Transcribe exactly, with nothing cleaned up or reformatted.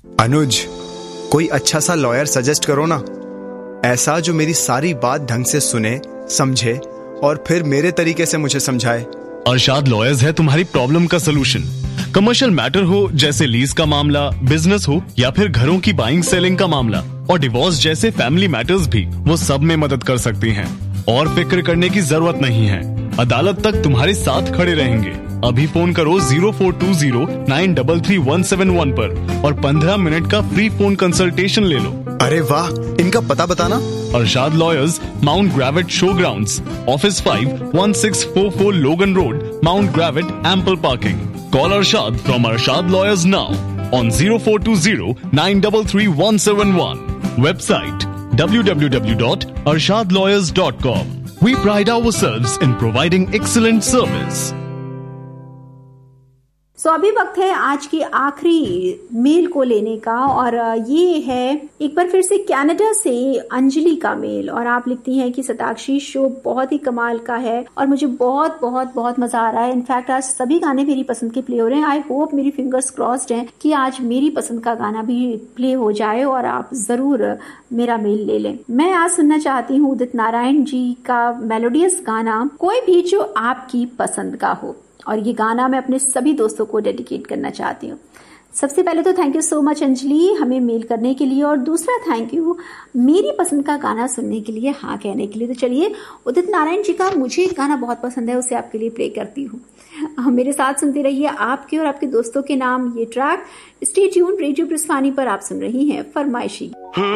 अनुज, कोई अच्छा सा लॉयर सजेस्ट करो ना, ऐसा जो मेरी सारी बात ढंग से सुने, समझे और फिर मेरे तरीके से मुझे समझाए। अरशाद लॉयर्स है तुम्हारी प्रॉब्लम का सलूशन। कमर्शियल मैटर हो जैसे लीज का मामला, बिजनेस हो या फिर घरों की बाइंग सेलिंग का मामला और डिवोर्स जैसे फैमिली मैटर्स भी, वो सब में मदद कर सकती हैं। और फिक्र करने की जरूरत नहीं है, अदालत तक तुम्हारे साथ खड़े रहेंगे। अभी फोन करो zero four to zero nine three three one seven one पर और पंद्रह मिनट का फ्री फोन कंसल्टेशन ले लो। अरे वाह, इनका पता बताना। Arshad lawyers, mount ग्रेविट show grounds, office five one six four four लोगन road, mount ग्रेविट, ample parking. Call Arshad from Arshad Lawyers now on zero four two zero nine three three one seven one. Website w w w dot arshad lawyers dot com. We pride ourselves in providing excellent service. So so, अभी वक्त है आज की आखिरी mail को लेने का और ये है एक बार फिर से कनाडा से अंजलि का मेल। और आप लिखती हैं कि सताक्षी शो बहुत ही कमाल का है और मुझे बहुत बहुत बहुत मजा आ रहा है। इनफैक्ट आज सभी गाने मेरी पसंद के प्ले हो रहे हैं। आई होप, मेरी फिंगर्स क्रॉस्ड हैं कि आज मेरी पसंद का गाना भी प्ले हो जाए और आप जरूर मेरा मेल ले लें। मैं आज सुनना चाहती हूँ उदित नारायण जी का मेलोडियस गाना कोई भी जो आपकी पसंद का हो, और ये गाना मैं अपने सभी दोस्तों को डेडिकेट करना चाहती हूँ। सबसे पहले तो thank you so much Anjali हमें मेल करने के लिए, और दूसरा थैंक यू मेरी पसंद का गाना सुनने के लिए, हाँ कहने के लिए। तो चलिए, उदित नारायण जी का मुझे एक गाना बहुत पसंद है, उसे आपके लिए प्ले करती हूँ। मेरे साथ सुनते रहिए। आपके और आपके दोस्तों के नाम ये ट्रैक। स्टे ट्यून, रेडियो ब्रिस्वानी पर आप सुन रही हैं फरमाइशी।